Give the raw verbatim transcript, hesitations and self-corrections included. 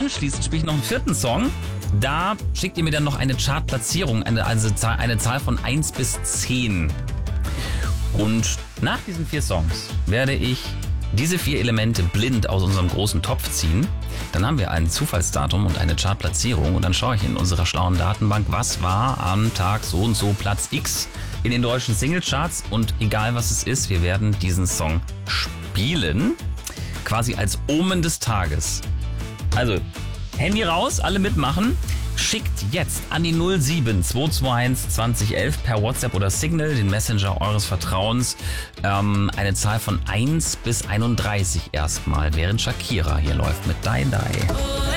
anschließend spiele ich noch einen vierten Song. Da schickt ihr mir dann noch eine Chartplatzierung, eine, also eine Zahl von eins bis zehn. Und nach diesen vier Songs werde ich diese vier Elemente blind aus unserem großen Topf ziehen. Dann haben wir ein Zufallsdatum und eine Chartplatzierung und dann schaue ich in unserer schlauen Datenbank, was war am Tag so und so Platz X in den deutschen Singlecharts, und egal was es ist, wir werden diesen Song spielen, quasi als Omen des Tages. Also Handy raus, alle mitmachen. Schickt jetzt an die null sieben zwei zwei eins zwanzig elf per WhatsApp oder Signal, den Messenger eures Vertrauens, ähm, eine Zahl von eins bis einunddreißig erstmal, während Shakira hier läuft mit Die Die.